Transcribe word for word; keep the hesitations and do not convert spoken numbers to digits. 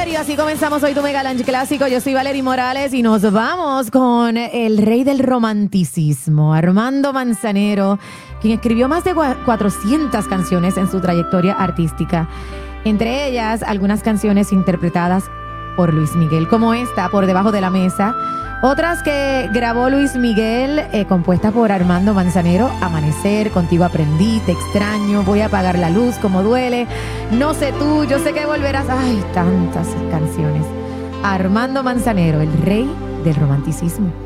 Valerio, así comenzamos hoy tu Mega Lunch Clásico. Yo soy Valery Morales y nos vamos con el rey del romanticismo, Armando Manzanero, quien escribió más de cuatrocientas canciones en su trayectoria artística. Entre ellas, algunas canciones interpretadas por Luis Miguel, como esta, Por Debajo de la Mesa. Otras que grabó Luis Miguel, eh, compuestas por Armando Manzanero: Amanecer, Contigo aprendí, Te extraño, Voy a apagar la luz, Como duele, No sé tú, Yo sé que volverás. Ay, tantas canciones. Armando Manzanero, el rey del romanticismo.